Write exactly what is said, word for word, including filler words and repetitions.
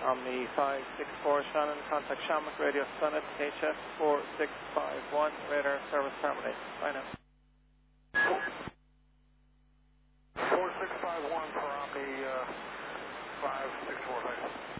Omni five six four Shannon, contact Shamrock Radio Summit, H F four six five one, radar service terminated. Bye now. four six five one for Omni uh, five six four, thanks.